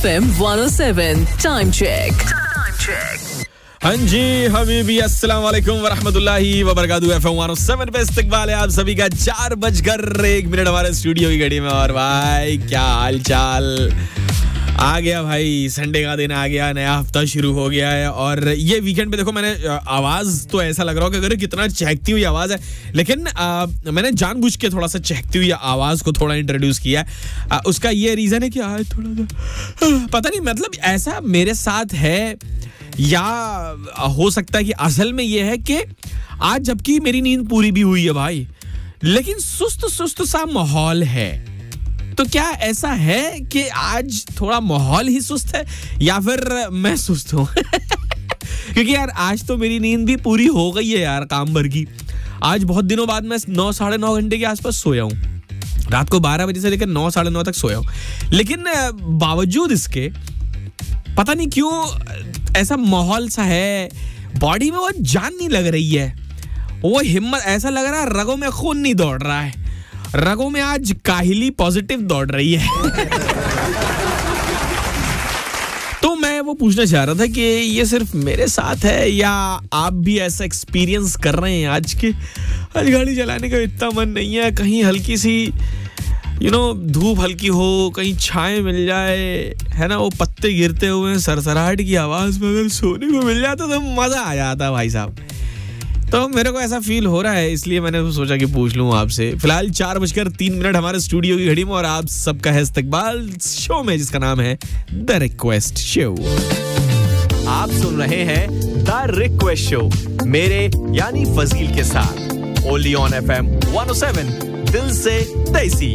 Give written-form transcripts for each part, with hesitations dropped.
FM 107 time check. हाँ जी हबीबी, अस्सलाम वालेकुम वरहमतुल्लाहि वबरकातुहू। FM 107 पे इस्तकबाल है आप सभी का 4:01 हमारे स्टूडियो की घड़ी में। और भाई क्या हाल चाल, आ गया भाई संडे का दिन, आ गया, नया हफ्ता शुरू हो गया है। और ये वीकेंड पे देखो, मैंने आवाज तो ऐसा लग रहा हो कि अगर कितना चहकती हुई आवाज है, लेकिन मैंने जानबूझ के थोड़ा सा चहकती हुई आवाज को थोड़ा इंट्रोड्यूस किया है। उसका ये रीजन है कि आज थोड़ा सा पता नहीं, मतलब ऐसा मेरे साथ है या हो सकता है कि असल में ये है कि आज जबकि मेरी नींद पूरी भी हुई है भाई, लेकिन सुस्त सुस्त सा माहौल है। तो क्या ऐसा है कि आज थोड़ा माहौल ही सुस्त है या फिर मैं सुस्त हूं? क्योंकि यार आज तो मेरी नींद भी पूरी हो गई है यार, काम भर की। आज बहुत दिनों बाद मैं 9 साढ़े 9 घंटे के आसपास सोया हूं। रात को 12 बजे से लेकर 9 साढ़े 9 तक सोया हूं, लेकिन बावजूद इसके पता नहीं क्यों ऐसा माहौल सा है, बॉडी में वो जान नहीं लग रही है, वो हिम्मत, ऐसा लग रहा है रगों में खून नहीं दौड़ रहा है, रगों में आज काहिली पॉजिटिव दौड़ रही है। तो मैं वो पूछना चाह रहा था कि ये सिर्फ मेरे साथ है या आप भी ऐसा एक्सपीरियंस कर रहे हैं आज गाड़ी चलाने का इतना मन नहीं है, कहीं हल्की सी धूप हल्की हो, कहीं छाए मिल जाए, है ना, वो पत्ते गिरते हुए सरसराहट की आवाज में अगर सोने को मिल जाता तो मजा आ जाता भाई साहब। तो मेरे को ऐसा फील हो रहा है, इसलिए मैंने सोचा कि पूछ लूं आपसे। फिलहाल 4:03 हमारे स्टूडियो की घड़ी में और आप सबका है इस्तकबाल शो में जिसका नाम है द रिक्वेस्ट शो। आप सुन रहे हैं द रिक्वेस्ट शो मेरे यानी फजील के साथ, ओनली ऑन FM 107 दिल से देसी।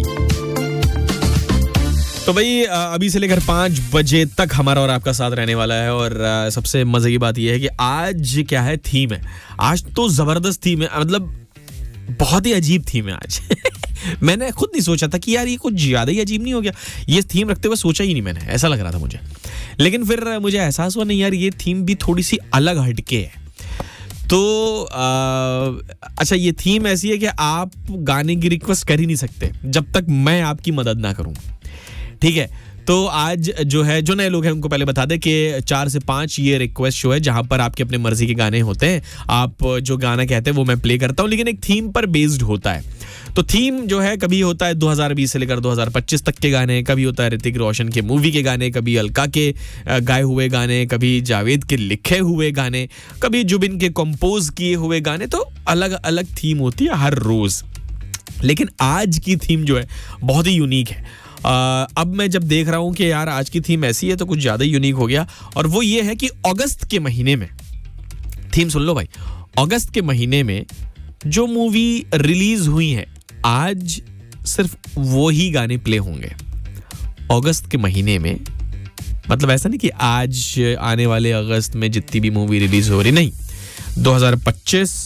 तो भाई अभी से लेकर 5 बजे तक हमारा और आपका साथ रहने वाला है। और सबसे मजे की बात यह है कि आज क्या है, थीम है। आज तो जबरदस्त थीम है, मतलब बहुत ही अजीब थीम है आज। मैंने खुद नहीं सोचा था कि यार ये कुछ ज्यादा ही अजीब नहीं हो गया, ये थीम रखते हुए सोचा ही नहीं मैंने, ऐसा लग रहा था मुझे। लेकिन फिर मुझे एहसास हुआ नहीं यार, ये थीम भी थोड़ी सी अलग हटके है। तो अच्छा, ये थीम ऐसी है कि आप गाने की रिक्वेस्ट कर ही नहीं सकते जब तक मैं आपकी मदद ना करूं, ठीक है। तो आज जो है, जो नए लोग हैं उनको पहले बता दें कि 4 से 5 ये रिक्वेस्ट शो है जहां पर आपके अपने मर्जी के गाने होते हैं। आप जो गाना कहते हैं वो मैं प्ले करता हूं, लेकिन एक थीम पर बेस्ड होता है। तो थीम जो है, कभी होता है 2020 से लेकर 2025 तक के गाने, कभी होता है ऋतिक रोशन के मूवी के गाने, कभी अलका के गाए हुए गाने, कभी जावेद के लिखे हुए गाने, कभी जुबिन के कंपोज किए हुए गाने। तो अलग अलग थीम होती है हर रोज, लेकिन आज की थीम जो है बहुत ही यूनिक है। अब मैं जब देख रहा हूं कि यार आज की थीम ऐसी है तो कुछ ज्यादा यूनिक हो गया, और वो ये है कि अगस्त के महीने में, थीम सुन लो भाई, अगस्त के महीने में जो मूवी रिलीज हुई है आज सिर्फ वो ही गाने प्ले होंगे। अगस्त के महीने में, मतलब ऐसा नहीं कि आज आने वाले अगस्त में जितनी भी मूवी रिलीज हो रही, नहीं, 2025,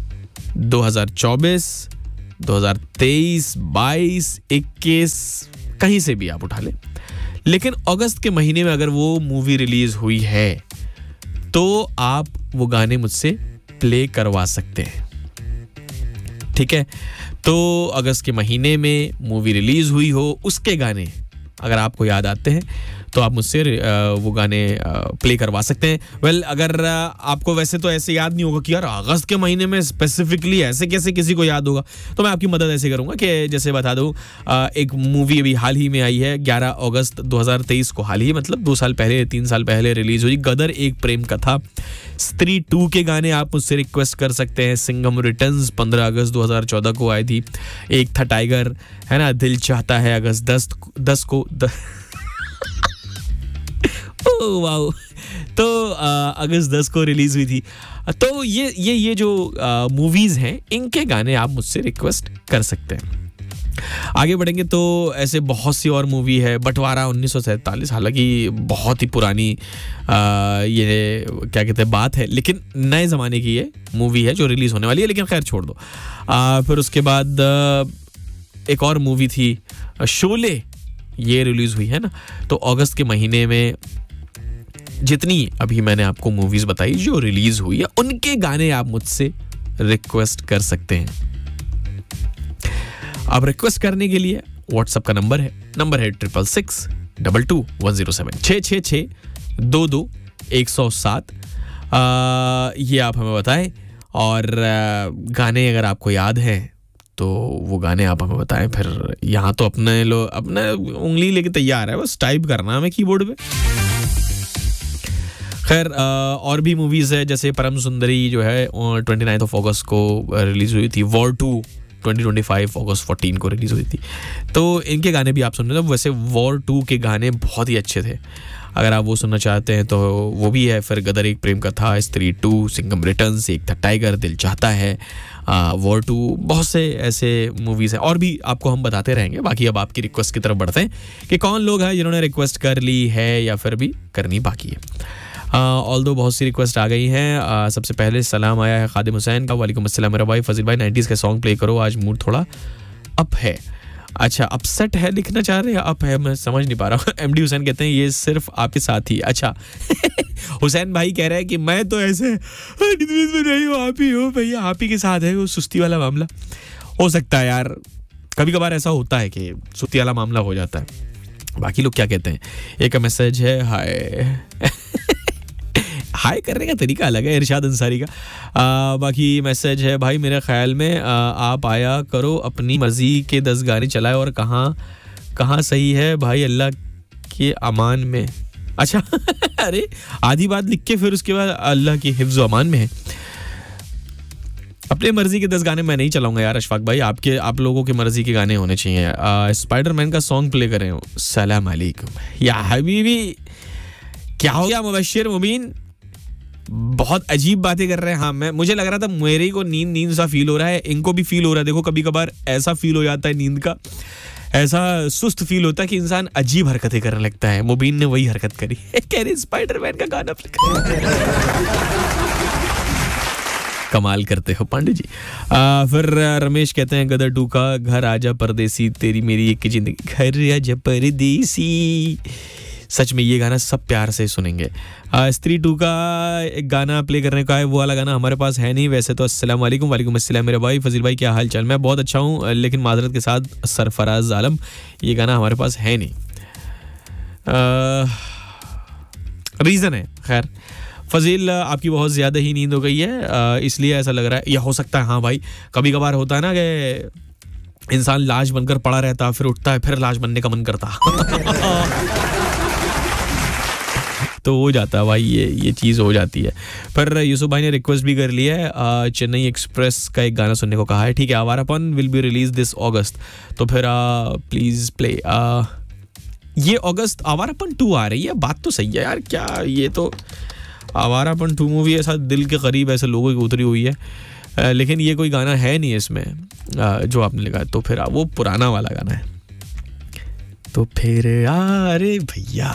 2024, 2023, 22, 21, कहीं से भी आप उठा ले, लेकिन अगस्त के महीने में अगर वो मूवी रिलीज हुई है तो आप वो गाने मुझसे प्ले करवा सकते हैं, ठीक है। तो अगस्त के महीने में मूवी रिलीज हुई हो, उसके गाने अगर आपको याद आते हैं तो आप मुझसे वो गाने प्ले करवा सकते हैं। वेल, अगर आपको वैसे तो ऐसे याद नहीं होगा कि यार अगस्त के महीने में स्पेसिफिकली ऐसे कैसे किसी को याद होगा, तो मैं आपकी मदद ऐसे करूंगा कि जैसे बता दूं, एक मूवी अभी हाल ही में आई है 11 अगस्त 2023 को, हाल ही मतलब 2 साल पहले 3 साल पहले रिलीज हुई, गदर एक प्रेम कथा। स्त्री 2 के गाने आप मुझसे रिक्वेस्ट कर सकते हैं। सिंघम रिटर्न्स 15 अगस्त 2014 को आई थी। एक था टाइगर, है ना, दिल चाहता है अगस्त 10 को वाओ, तो अगस्त 10 को रिलीज हुई थी। तो ये जो मूवीज हैं इनके गाने आप मुझसे रिक्वेस्ट कर सकते हैं। आगे बढ़ेंगे तो ऐसे बहुत सी और मूवी है। बंटवारा 1947, हालांकि बहुत ही पुरानी ये क्या कहते हैं बात है, लेकिन नए ज़माने की ये मूवी है जो रिलीज़ होने वाली है, लेकिन खैर छोड़ दो। फिर उसके बाद एक और मूवी थी शोले, ये रिलीज़ हुई है ना। तो अगस्त के महीने में जितनी अभी मैंने आपको मूवीज़ बताई जो रिलीज़ हुई है उनके गाने आप मुझसे रिक्वेस्ट कर सकते हैं। अब रिक्वेस्ट करने के लिए व्हाट्सएप का नंबर है 666 666-22-107 666-22-107। ये आप हमें बताएं और गाने अगर आपको याद हैं तो वो गाने आप हमें बताएं। फिर यहाँ तो अपने उंगली लेके तैयार है, बस टाइप करना हमें कीबोर्ड पे। खैर और भी मूवीज़ है, जैसे परम सुंदरी जो है 29 अगस्त को रिलीज़ हुई थी। वॉर 2 2025 अगस्त 14 को रिलीज़ हुई थी, तो इनके गाने भी आप सुन रहे थे। वैसे वॉर 2 के गाने बहुत ही अच्छे थे, अगर आप वो सुनना चाहते हैं तो वो भी है। फिर गदर एक प्रेम कथा, स्त्री 2, सिंघम रिटर्न्स, एक था टाइगर, दिल चाहता है, वॉर 2, बहुत से ऐसे मूवीज़ हैं और भी आपको हम बताते रहेंगे। बाकी अब आपकी रिक्वेस्ट की तरफ बढ़ते हैं कि कौन लोग हैं जिन्होंने रिक्वेस्ट कर ली है या फिर भी करनी बाकी है। ऑल्दो बहुत सी रिक्वेस्ट आ गई हैं। सबसे पहले सलाम आया है खादिम हुसैन का, वालेकुम अस्सलाम मेरा भाई फजील भाई 90s के सॉन्ग प्ले करो, आज मूड थोड़ा अप है। अच्छा, अपसेट है लिखना चाह रहे हैं, अप है, मैं समझ नहीं पा रहा हूँ। एमडी हुसैन कहते हैं ये सिर्फ आपके साथ ही। अच्छा हुसैन भाई कह रहे हैं कि मैं तो ऐसे नहीं हूँ, आप ही हो भैया, आप ही के साथ है वो सुस्ती वाला मामला। हो सकता है यार, कभी कभार ऐसा होता है कि सुस्ती वाला मामला हो जाता है। बाकी लोग क्या कहते हैं? एक मैसेज है, हाय हाय करने का तरीका अलग है इरशाद अंसारी का। बाकी मैसेज है, भाई मेरे ख्याल में आप आया करो, अपनी मर्जी के 10 गाने चलाए और कहाँ सही है भाई, अल्लाह के अमान में। अच्छा अरे आधी बात लिख के फिर उसके बाद अल्लाह की हिफ्ज़ अमान में है। अपने मर्जी के 10 गाने मैं नहीं चलाऊंगा यार अशफाक भाई, आप लोगों की मर्जी के गाने होने चाहिए। स्पाइडरमैन का सॉन्ग प्ले करें, सलाम अलैकुम या हबीबी। क्या हो गया मुबश्शिर मुबीन, बहुत अजीब बातें कर रहे हैं। हाँ, मुझे लग रहा था मेरे को नींद सा फील हो रहा है, इनको भी फील हो रहा है। देखो कभी कभार ऐसा फील हो जाता है, नींद का ऐसा सुस्त फील होता है कि इंसान अजीब हरकतें करने लगता है। मुबीन ने वही हरकत करी, कह रही स्पाइडरमैन का गाना प्ले कर। कमाल करते हो पांडे जी। फिर रमेश कहते हैं गदर 2 का घर आजा परदेसी, तेरी मेरी एक जिंदगी, घर आजा परदेसी। सच में ये गाना सब प्यार से सुनेंगे। स्त्री 2 का एक गाना प्ले करने का है, वो वाला गाना हमारे पास है नहीं वैसे तो। अस्सलाम वालेकुम। वालेकुम अस्सलाम मेरे भाई फजील भाई, क्या हाल चाल? मैं बहुत अच्छा हूँ, लेकिन माजरत के साथ सरफराज आलम, ये गाना हमारे पास है नहीं। रीज़न है, खैर फजील आपकी बहुत ज़्यादा ही नींद हो गई है, इसलिए ऐसा लग रहा है। या हो सकता है, हाँ भाई, कभी कभार होता है ना कि इंसान लाश बनकर पड़ा रहता, फिर उठता है, फिर लाश बनने का मन करता तो हो जाता है भाई, ये चीज़ हो जाती है। पर यूसुफ भाई ने रिक्वेस्ट भी कर लिया है, चेन्नई एक्सप्रेस का एक गाना सुनने को कहा है। ठीक है, Awarapan will be release this अगस्त, तो फिर प्लीज़ प्ले। ये अगस्त आवारापन 2 आ रही है, बात तो सही है यार। क्या ये तो आवारापन 2 मूवी ऐसा दिल के करीब ऐसे लोगों की उतरी हुई है, लेकिन ये कोई गाना है नहीं इसमें जो आपने लिखा है। तो फिर वो पुराना वाला गाना है। तो फिर अरे भैया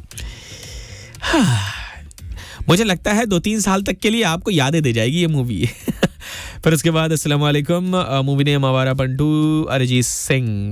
मुझे लगता है 2-3 साल तक के लिए आपको यादें दे जाएगी ये मूवी। फिर उसके बाद अस्सलाम वालेकुम, मूवी नेम आवारापन 2, अरिजीत सिंह।